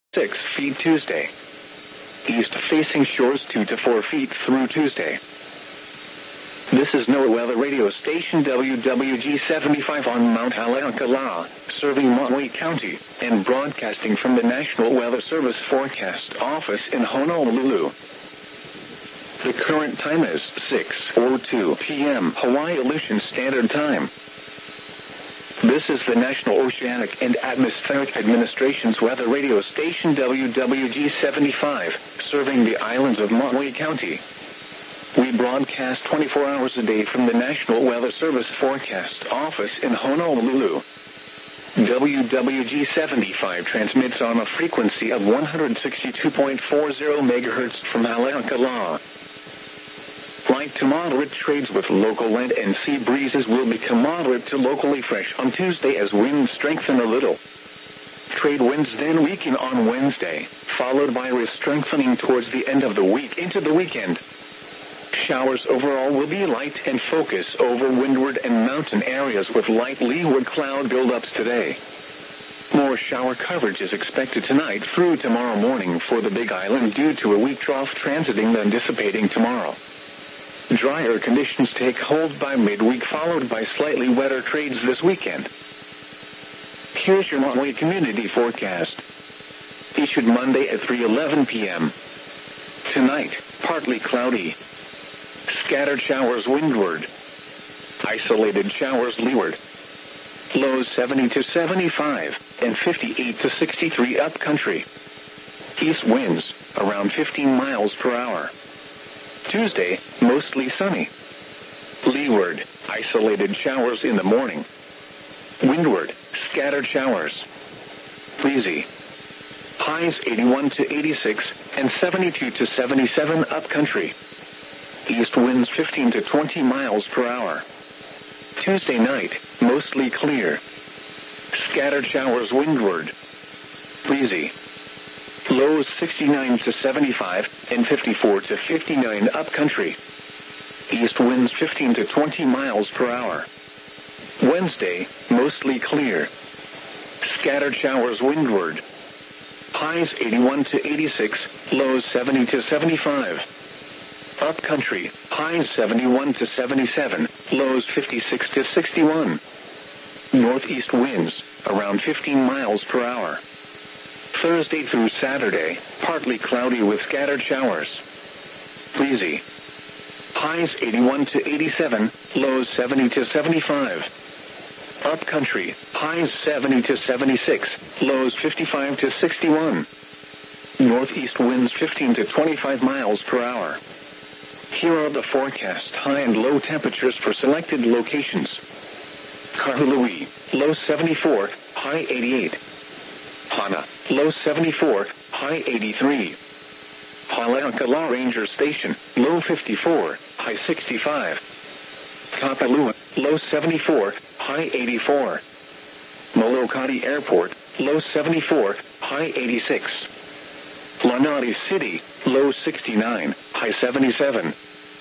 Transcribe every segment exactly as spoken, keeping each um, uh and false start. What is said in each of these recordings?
six feet Tuesday. East-facing shores two to four feet through Tuesday. This is NOAA Weather Radio Station W W G seventy-five on Mount Haleakala, serving Otway County, and broadcasting from the National Weather Service Forecast Office in Honolulu. The current time is six oh two p m Hawaii Aleutian Standard Time. This is the National Oceanic and Atmospheric Administration's weather radio station W W G seventy-five, serving the islands of Otway County. We broadcast twenty-four hours a day from the National Weather Service Forecast Office in Honolulu. W W G seventy-five transmits on a frequency of one hundred sixty-two point four zero megahertz from Haleakala. Light to moderate trades with local land and sea breezes will become moderate to locally fresh on Tuesday as winds strengthen a little. Trade winds then weaken on Wednesday, followed by re-strengthening towards the end of the week into the weekend. Showers overall will be light and focus over windward and mountain areas with light leeward cloud buildups today. More shower coverage is expected tonight through tomorrow morning for the Big Island due to a weak trough transiting then dissipating tomorrow. Drier conditions take hold by midweek, followed by slightly wetter trades this weekend. Here's your Otway community forecast. Issued Monday at three eleven p m Tonight, partly cloudy. Scattered showers windward. Isolated showers leeward. Lows seventy to seventy-five and fifty-eight to sixty-three upcountry. East winds around fifteen miles per hour. Tuesday, mostly sunny. Leeward, isolated showers in the morning. Windward, scattered showers. Breezy. Highs eighty-one to eighty-six and seventy-two to seventy-seven upcountry. East winds fifteen to twenty miles per hour. Tuesday night, mostly clear. Scattered showers windward. Breezy. Lows sixty-nine to seventy-five and fifty-four to fifty-nine upcountry. East winds fifteen to twenty miles per hour. Wednesday, mostly clear. Scattered showers windward. Highs eighty-one to eighty-six, lows seventy to seventy-five. Upcountry, highs seventy-one to seventy-seven, lows fifty-six to sixty-one. Northeast winds, around fifteen miles per hour. Thursday through Saturday, partly cloudy with scattered showers. Breezy. Highs eighty-one to eighty-seven, lows seventy to seventy-five. Upcountry, highs seventy to seventy-six, lows fifty-five to sixty-one. Northeast winds fifteen to twenty-five miles per hour. Here are the forecast high and low temperatures for selected locations. Kahului, low seventy-four, high eighty-eight. Hana, low seventy-four, high eighty-three. Haleakala Ranger Station, low fifty-four, high sixty-five. Kapalua, low seventy-four, high eighty-four. Molokai Airport, low seventy-four, high eighty-six. Lanai City, low sixty-nine, high seventy-seven.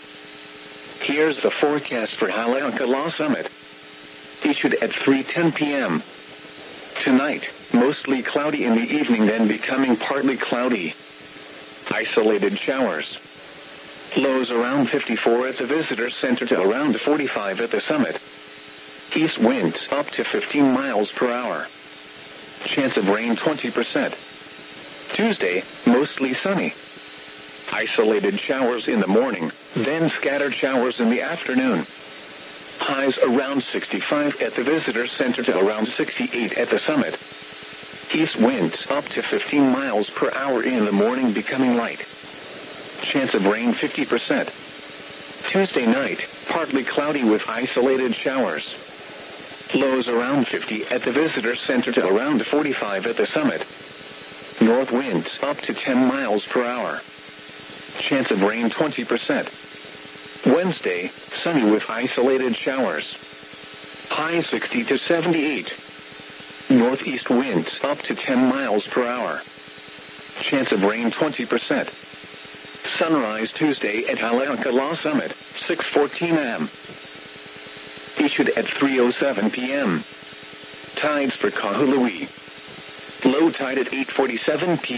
Here's the forecast for Haleakala Summit. Issued at three ten p m Tonight, mostly cloudy in the evening, then becoming partly cloudy. Isolated showers. Lows around fifty-four at the visitor center to around forty-five at the summit. East winds up to fifteen miles per hour. Chance of rain twenty percent. Tuesday, mostly sunny. Isolated showers in the morning, then scattered showers in the afternoon. Highs around sixty-five at the visitor center to around sixty-eight at the summit. East winds up to fifteen miles per hour in the morning, becoming light. Chance of rain fifty percent. Tuesday night, partly cloudy with isolated showers. Lows around fifty at the visitor center to around forty-five at the summit. North winds up to ten miles per hour. Chance of rain twenty percent. Wednesday, sunny with isolated showers. High sixty to seventy-eight. Northeast winds up to ten miles per hour. Chance of rain twenty percent. Sunrise Tuesday at Haleakala Summit, six fourteen a m Issued at three oh seven p m Tides for Kahului. Low tide at eight forty-seven p m